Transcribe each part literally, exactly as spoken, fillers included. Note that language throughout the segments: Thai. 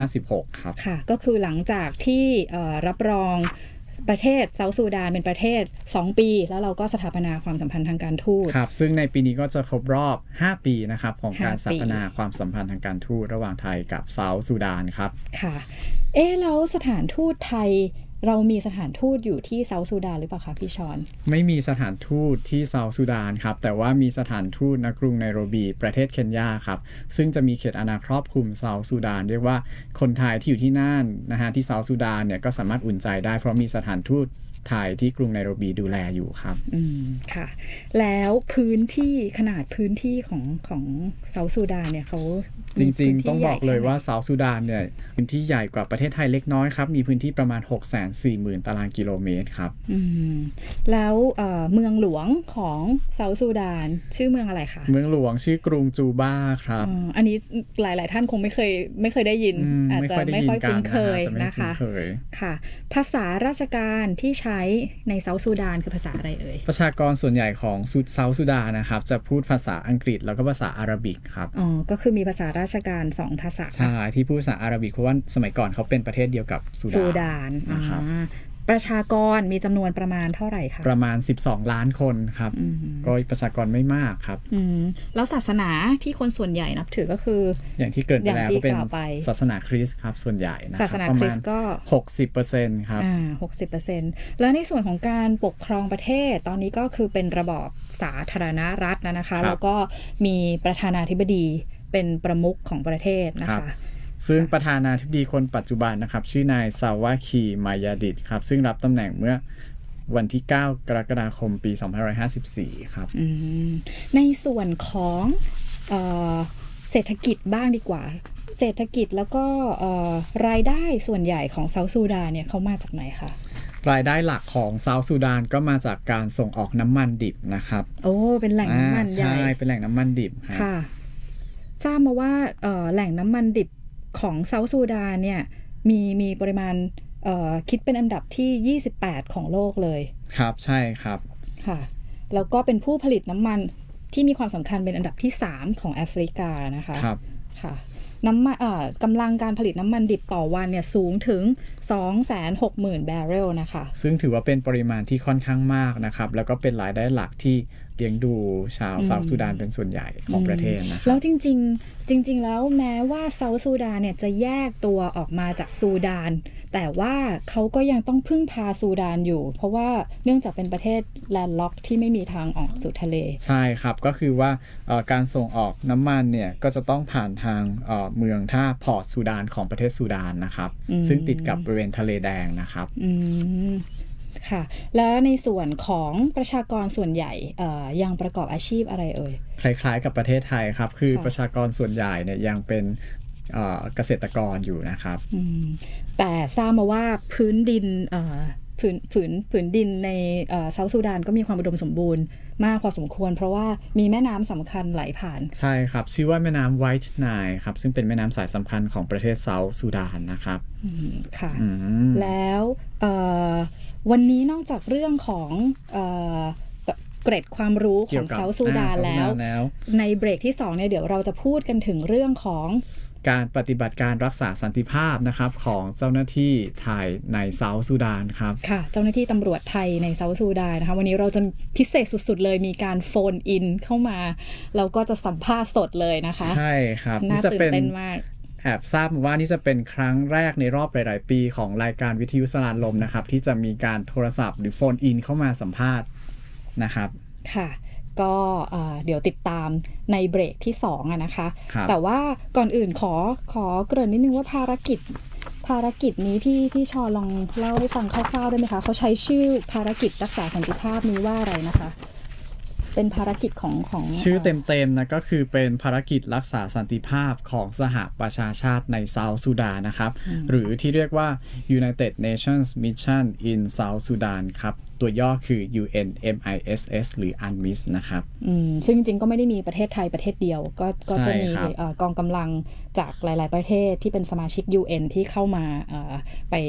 ห้าสิบหกครับค่ะก็คือหลังจากที่รับรองประเทศเซาท์ซูดานเป็นประเทศสองปีแล้วเราก็สถาปนาความสัมพันธ์ทางการทูตครับซึ่งในปีนี้ก็จะครบรอบห้าปีนะครับของการสถาปนาความสัมพันธ์ทางการทูตระหว่างไทยกับเซาท์ซูดานครับค่ะเอ๊ะแล้วสถานทูตไทยเรามีสถานทูตอยู่ที่เซาท์ซูดานหรือเปล่าคะพี่ชอนไม่มีสถานทูตที่เซาท์ซูดานครับแต่ว่ามีสถานทูตณกรุงไนโรบีประเทศเคนยาครับซึ่งจะมีเขตอาณาครอบคลุมเซาท์ซูดานเรียกว่าคนไทยที่อยู่ที่นั่นนะฮะที่เซาท์ซูดานเนี่ยก็สามารถอุ่นใจได้เพราะมีสถานทูตไทยที่กรุงไนโรบีดูแลอยู่ครับอืมค่ะแล้วพื้นที่ขนาดพื้นที่ของของเซาท์ซูดานเนี่ยเขาจริงๆต้องบอกเลยว่าเซาท์ซูดานเนี่ยพื้นที่ใหญ่กว่าประเทศไทยเล็กน้อยครับมีพื้นที่ประมาณ หกแสนสี่หมื่น ตารางกิโลเมตรครับอืมแล้วเอ่อเมืองหลวงของเซาท์ซูดานชื่อเมืองอะไรคะเมืองหลวงชื่อกรุงจูบ้าครับอันนี้หลายๆท่านคงไม่เคยไม่เคยได้ยินอาจจะไม่ค่อยคุ้นเคยนะคะค่ะภาษาราชการที่ใช้ในเซาท์ซูดานคือภาษาอะไรเอ่ยประชากรส่วนใหญ่ของเซาท์ซูดานนะครับจะพูดภาษาอังกฤษแล้วก็ภาษาอาหรับิกครับอ๋อก็คือมีภาษาราชการสองภาษาใช่ที่พูดภาษาอาหรับิกเพราะว่าสมัยก่อนเขาเป็นประเทศเดียวกับซูดานนะครับประชากรมีจำนวนประมาณเท่าไหร่คะประมาณสิบสองล้านคนครับก็ประชากรไม่มากครับแล้วศาสนาที่คนส่วนใหญ่นับถือก็คืออย่างที่เกิดไปแล้วก็เป็นศาสนาคริสต์ครับส่วนใหญ่นะศาสนาคริสต์ก็หกสิบเปอร์เซ็นต์ ครับอ่า หกสิบเปอร์เซ็นต์ แล้วในส่วนของการปกครองประเทศตอนนี้ก็คือเป็นระบอบสาธารณรัฐนะคะแล้วก็มีประธานาธิบดีเป็นประมุขของประเทศนะคะซึ่งประธานาธิบดีคนปัจจุบันนะครับชื่อนายซาวาคีมายาดิตครับซึ่งรับตำแหน่งเมื่อวันที่เก้ากรกฎาคมปีสองพันห้าร้อยห้าสิบสี่ครับในส่วนของเอ่อเศรษฐกิจบ้างดีกว่าเศรษฐกิจแล้วก็รายได้ส่วนใหญ่ของเซาท์ซูดานเนี่ยเขามาจากไหนคะรายได้หลักของเซาท์ซูดานก็มาจากการส่งออกน้ำมันดิบนะครับโอ้เป็นแหล่งน้ำมันใหญ่ใช่เป็นแหล่งน้ำมันดิบค่ะทราบมาว่าแหล่งน้ำมันดิบของเซาท์ซูดานเนี่ยมีมีปริมาณคิดเป็นอันดับที่ยี่สิบแปดของโลกเลยครับใช่ครับค่ะแล้วก็เป็นผู้ผลิตน้ำมันที่มีความสำคัญเป็นอันดับที่สามของแอฟริกานะคะครับค่ะน้ำมันเอ่อกำลังการผลิตน้ำมันดิบต่อวันเนี่ยสูงถึง สองแสนหกหมื่น บาร์เรลนะคะซึ่งถือว่าเป็นปริมาณที่ค่อนข้างมากนะครับแล้วก็เป็นรายได้หลักที่เลี้ยงดูชาวเซาท์ซูดานเป็นส่วนใหญ่ของประเทศนะครับแล้วจริงๆจริงๆแล้วแม้ว่าเซาท์ซูดานเนี่ยจะแยกตัวออกมาจากซูดานแต่ว่าเขาก็ยังต้องพึ่งพาซูดานอยู่เพราะว่าเนื่องจากเป็นประเทศแลนด์ล็อกที่ไม่มีทางออกสู่ทะเลใช่ครับก็คือว่าการส่งออกน้ำมันเนี่ยก็จะต้องผ่านทางเมืองท่าพอร์ตซูดานของประเทศซูดานนะครับซึ่งติดกับบริเวณทะเลแดงนะครับค่ะแล้วในส่วนของประชากรส่วนใหญ่ยังประกอบอาชีพอะไรเอ่ยคล้ายๆกับประเทศไทยครับคือประชากรส่วนใหญ่เนี่ยยังเป็นเกษตรกรอยู่นะครับแต่ทราบมาว่าพื้นดินผืนผืนผืนดินในเซาท์ซูดานก็มีความอุดมสมบูรณ์มากพอสมควรเพราะว่ามีแม่น้ำสำคัญไหลผ่านใช่ครับชื่อว่าแม่น้ำไวท์ไนล์ครับซึ่งเป็นแม่น้ำสายสำคัญของประเทศเซาท์ซูดานนะครับค่ะแล้ววันนี้นอกจากเรื่องของเกร็ดความรู้ของเซาท์ซูดานแล้วในเบรกที่สองเนี่ยเดี๋ยวเราจะพูดกันถึงเรื่องของการปฏิบัติการรักษาสันติภาพนะครับของเจ้าหน้าที่ไทยในเซาท์ซูดานครับค่ะเจ้าหน้าที่ตำรวจไทยในเซาท์ซูดานนะคะวันนี้เราจะพิเศษสุดๆเลยมีการโฟนอินเข้ามาเราก็จะสัมภาษณ์สดเลยนะคะใช่ครับน่าตื่นเต้นมากแอบทราบมาว่านี่จะเป็นครั้งแรกในรอบหลายๆปีของรายการวิทยุสลานลมนะครับที่จะมีการโทรศัพท์หรือโฟนอินเข้ามาสัมภาษณ์นะครับค่ะก็เดี๋ยวติดตามในเบรกที่สองอะนะคะแต่ว่าก่อนอื่นขอขอเกริ่นนิดนึงว่าภารกิจภารกิจนี้พี่พี่ชอลองเล่าให้ฟังคร่าวๆได้ไหมคะเขาใช้ชื่อภารกิจรักษาสันติภาพนี้ว่าอะไรนะคะเป็นภารกิจของของชื่อเต็มๆนะก็คือเป็นภารกิจรักษาสันติภาพของสหประชาชาติในเซาท์ซูดานนะครับหรือที่เรียกว่า United Nations Mission in South Sudan ครับตัวย่อคือ ยู เอ็น เอ็ม ไอ เอส เอส หรือ อัน มิส นะครับอืมซึ่งจริงๆก็ไม่ได้มีประเทศไทยประเทศเดียวก็ก็จะมีกองกำลังจากหลายๆประเทศที่เป็นสมาชิก ยู เอ็น ที่เข้ามาไป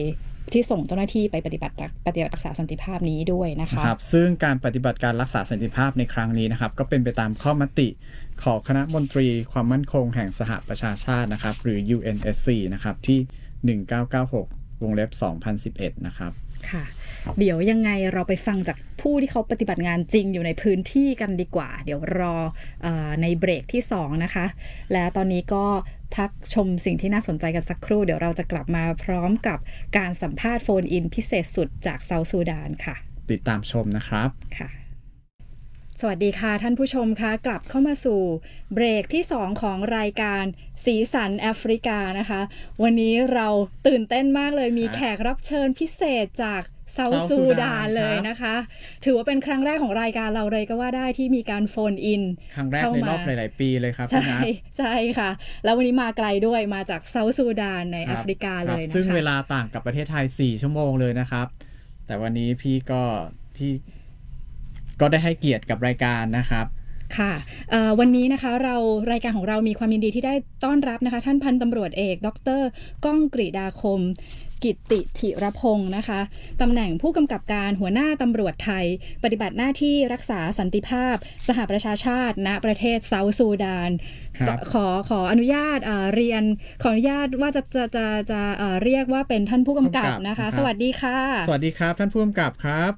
ที่ส่งเจ้าหน้าที่ไปปฏิบัติปฏิบัติรักษาสันติภาพนี้ด้วยนะคะครับซึ่งการปฏิบัติการรักษาสันติภาพในครั้งนี้นะครับก็เป็นไปตามข้อมติของคณะมนตรีความมั่นคงแห่งสหประชาชาตินะครับหรือ ยู เอ็น เอส ซี นะครับที่หนึ่งเก้าเก้าหกวงเล็บสองพันสิบเอ็ดนะครับค่ะเดี๋ยวยังไงเราไปฟังจากผู้ที่เขาปฏิบัติงานจริงอยู่ในพื้นที่กันดีกว่าเดี๋ยวรอเอ่อในเบรกที่สองนะคะและตอนนี้ก็พักชมสิ่งที่น่าสนใจกันสักครู่เดี๋ยวเราจะกลับมาพร้อมกับการสัมภาษณ์โฟนอินพิเศษสุดจากเซาท์ซูดานค่ะติดตามชมนะครับค่ะสวัสดีค่ะท่านผู้ชมคะกลับเข้ามาสู่เบรกที่สองของรายการสีสันแอฟริกานะคะวันนี้เราตื่นเต้นมากเลยมีแขกรับเชิญพิเศษจากเซาท์ซูดานเลยนะคะถือว่าเป็นครั้งแรกของรายการเราเลยก็ว่าได้ที่มีการโฟนอินครั้งแรกในรอบหลายๆปีเลยครับใช่ใช่ค่ะแล้ววันนี้มาไกลด้วยมาจากเซาท์ซูดานในแอฟริกาเลยนะคะซึ่งเวลาต่างกับประเทศไทยสี่ชั่วโมงเลยนะครับแต่วันนี้พี่ก็พี่ก็ได้ให้เกียรติกับรายการนะครับค่ะวันนี้นะคะเรารายการของเรามีความยินดีที่ได้ต้อนรับนะคะท่านพันตำรวจเอกดร.ก้องกฤษฎาคมกิตติธิรพงศ์นะคะตำแหน่งผู้กำกับการหัวหน้าตำรวจไทยปฏิบัติหน้าที่รักษาสันติภาพสหประชาชาติณประเทศเซาท์ซูดานขอขออนุญาตเรียนขออนุญาตว่าจะจะจะจะเรียกว่าเป็นท่านผู้กำกับนะคะสวัสดีค่ะสวัสดีครับท่านผู้กำกับครับ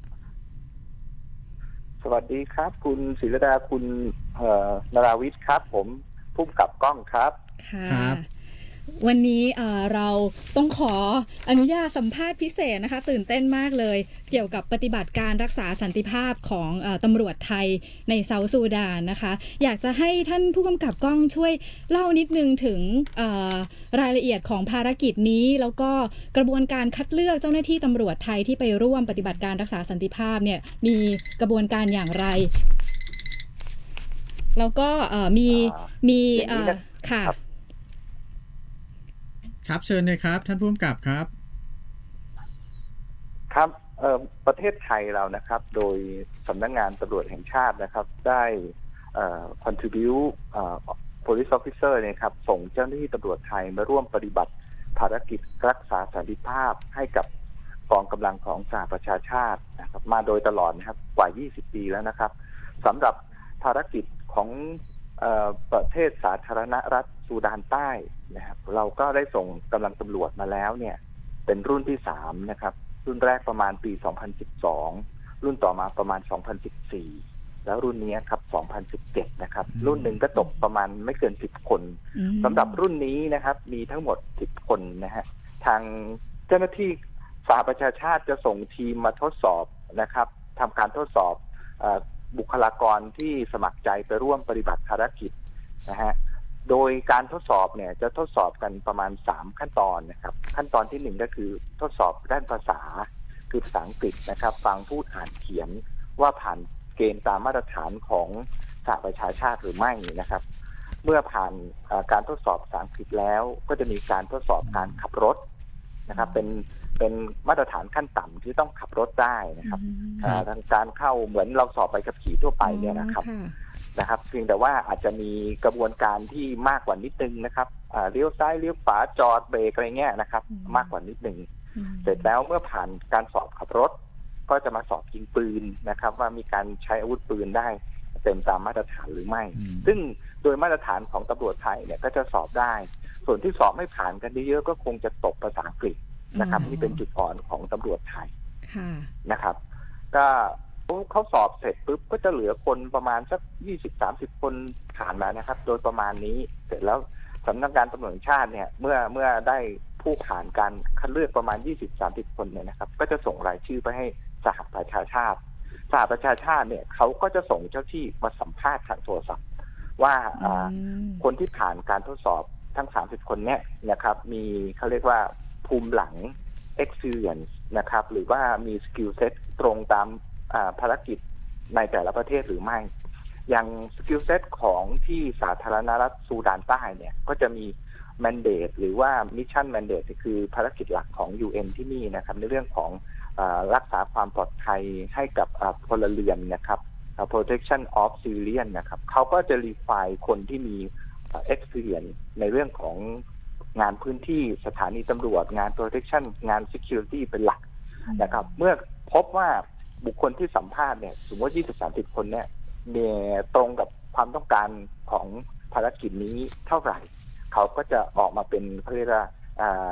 สวัสดีครับคุณศิรดาคุณนราวิทย์ครับผมผู้กำกับก้องครับค่ะวันนี้เราต้องขออนุญาตสัมภาษณ์พิเศษนะคะตื่นเต้นมากเลยเกี่ยวกับปฏิบัติการรักษาสันติภาพของตำรวจไทยในเซาท์ซูดานนะคะอยากจะให้ท่านผู้กำกับก้องช่วยเล่านิดนึงถึงรายละเอียดของภารกิจนี้แล้วก็กระบวนการคัดเลือกเจ้าหน้าที่ตำรวจไทยที่ไปร่วมปฏิบัติการรักษาสันติภาพเนี่ยมีกระบวนการอย่างไรแล้วก็มีมีค่ะครับเชิญเลยครับท่านผู้กำกับครับครับประเทศไทยเรานะครับโดยสำนักงานตำรวจแห่งชาตินะครับได้ contribute police officer เนี่ยครับส่งเจ้าหน้าที่ตำรวจไทยมาร่วมปฏิบัติภารกิจรักษาสันติภาพให้กับกองกำลังของสหประชาชาตินะครับมาโดยตลอดนะครับกว่ายี่สิบปีแล้วนะครับสำหรับภารกิจของประเทศสาธารณรัฐซูดานใต้นะครับเราก็ได้ส่งกำลังตำรวจมาแล้วเนี่ยเป็นรุ่นที่สามนะครับรุ่นแรกประมาณปีสองพันสิบสองรุ่นต่อมาประมาณสองพันสิบสี่แล้วรุ่นนี้ครับสองพันสิบเจ็ดนะครับรุ่นหนึ่งก็ตกประมาณไม่เกินสิบคนสำหรับรุ่นนี้นะครับมีทั้งหมดสิบคนนะฮะทางเจ้าหน้าที่สหประชาชาติจะส่งทีมมาทดสอบนะครับทำการทดสอบบุคลากรที่สมัครใจไปร่วมปฏิบัติภารกิจนะฮะโดยการทดสอบเนี่ยจะทดสอบกันประมาณสามขั้นตอนนะครับขั้นตอนที่หนึ่งก็คือทดสอบด้านภาษาคือภาษาอังกฤษนะครับฟังพูดอ่านเขียนว่าผ่านเกณฑ์ตามมาตรฐานของสหประชาชาติหรือไม่นะครับเมื่อผ่านการทดสอบภาษาอังกฤษแล้วก็จะมีการทดสอบการขับรถนะครับเป็นเป็นมาตรฐานขั้นต่ำที่ต้องขับรถได้นะครับทางการเข้าเหมือนเราสอบใบขับขี่ทั่วไปเนี่ยนะครับนะครับเพียงแต่ว่าอาจจะมีกระบวนการที่มากกว่านิดนึงนะครับเลี้ยวซ้ายเลี้ยวขวาจอดเบรกอะไรเงี้ยนะครับมากกว่านิดนึงเสร็จแล้วเมื่อผ่านการสอบขับรถก็จะมาสอบยิงปืนนะครับว่ามีการใช้อาวุธปืนได้เต็มตามมาตรฐานหรือไม่ซึ่งโดยมาตรฐานของตำรวจไทยเนี่ยก็จะสอบได้ส่วนที่สอบไม่ผ่านกันเยอะๆก็คงจะตกภาษาอังกฤษนะครับนี่เป็นจุดอ่อนของตำรวจไทยนะครับก็เขาสอบเสร็จปุ๊บก็จะเหลือคนประมาณสักยี่สิบ สามสิบคนผ่านมานะครับโดยประมาณนี้เสร็จแล้วสำนักงานตำรวจแห่งชาติเนี่ยเมื่อเมื่อได้ผู้ผ่านการคัดเลือกประมาณ ยี่สิบ สามสิบ คนเนี่ยนะครับก็จะส่งรายชื่อไปให้สหประชาชาติสหประชาชาติเนี่ยเขาก็จะส่งเจ้าที่มาสัมภาษณ์ทางโทรศัพท์ว่าคนที่ผ่านการทดสอบทั้งสามสิบคนเนี่ยนะครับมีเขาเรียกว่าภูมิหลัง experience นะครับหรือว่ามี skill set ตรงตามภารกิจในแต่ละประเทศหรือไม่อย่าง skill set ของที่สาธารณรัฐซูดานใต้เนี่ยก็จะมี mandate หรือว่า mission mandate คือภารกิจหลักของ ยู เอ็น ที่นี่นะครับในเรื่องของรักษาความปลอดภัยให้กับพลเรือนนะครับ protection of civilian นะครับเขาก็จะ require คนที่มี experience ในเรื่องของงานพื้นที่สถานีตำรวจงาน protection งาน security เป็นหลักนะครับเมื่อพบว่าบุคคลที่สัมภาษณ์เนี่ยสมมติ ยี่สิบถึงสามสิบ คนเนี่ยมีตรงกับความต้องการของภารกิจนี้เท่าไหร่เขาก็จะออกมาเป็นเขาเรียกว่า